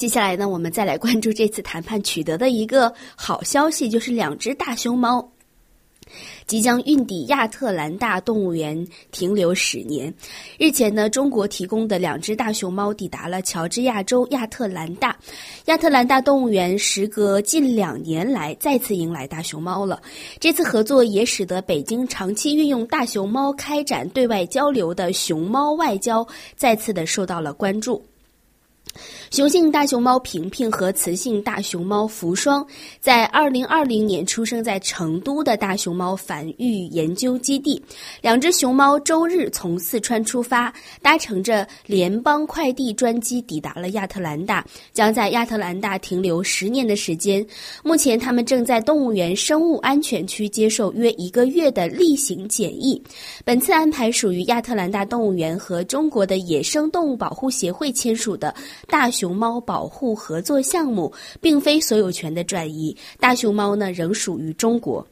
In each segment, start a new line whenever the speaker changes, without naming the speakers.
接下来呢，我们再来关注这次谈判取得的一个好消息，就是2只大熊猫即将运抵亚特兰大动物园停留10年。日前呢，中国提供的2只大熊猫抵达了乔治亚州亚特兰大。亚特兰大动物园时隔近2年来再次迎来大熊猫了。这次合作也使得北京长期运用大熊猫开展对外交流的熊猫外交再次的受到了关注。雄性大熊猫平平和雌性大熊猫福双在2020年出生在成都的大熊猫繁育研究基地。2只熊猫周日从四川出发，搭乘着联邦快递专机抵达了亚特兰大，将在亚特兰大停留10年的时间。目前它们正在动物园生物安全区接受约1个月的例行检疫。本次安排属于亚特兰大动物园和中国的野生动物保护协会签署的大熊猫保护合作项目，并非所有权的转移。大熊猫呢，仍属于中国。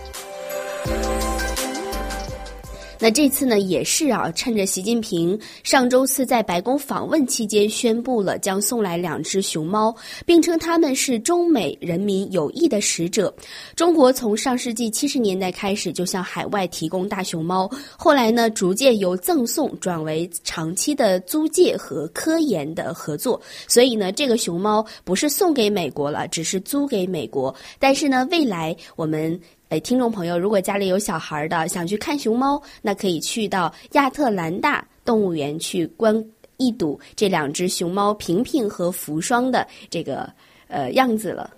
那这次呢，也是趁着习近平上周四在白宫访问期间宣布了将送来2只熊猫，并称它们是中美人民友谊的使者。中国从上世纪70年代开始就向海外提供大熊猫，后来呢，逐渐由赠送转为长期的租借和科研的合作。所以呢，这个熊猫不是送给美国了，只是租给美国。但是呢，未来我们听众朋友，如果家里有小孩的，想去看熊猫，那可以去到亚特兰大动物园去一睹这2只熊猫平平和福双的这个样子了。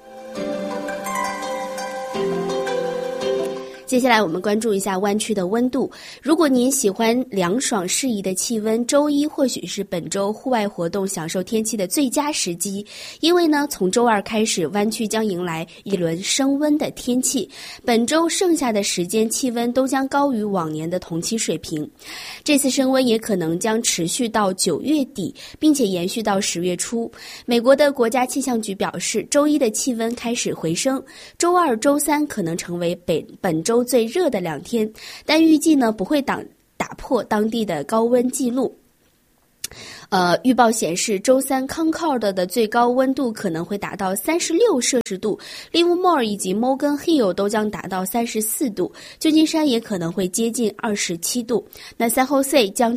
接下来我们关注一下湾区的温度。如果您喜欢凉爽适宜的气温，周一或许是本周户外活动享受天气的最佳时机。因为呢，从周二开始，湾区将迎来一轮升温的天气。本周剩下的时间，气温都将高于往年的同期水平。这次升温也可能将持续到9月底，并且延续到10月初。美国的国家气象局表示，周一的气温开始回升，周二、周三可能成为本周最热的2天，但预计呢不会打破当地的高温记录。预报显示，周三康考尔的最高温度可能会达到36摄氏度，利物莫尔以及 Morgan Hill 都将达到34度，旧金山也可能会接近27度。那San Jose将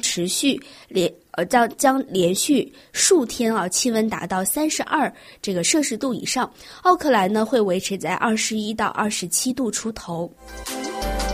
连续数天气温达到32这个摄氏度以上。奥克兰呢会维持在21到27度出头。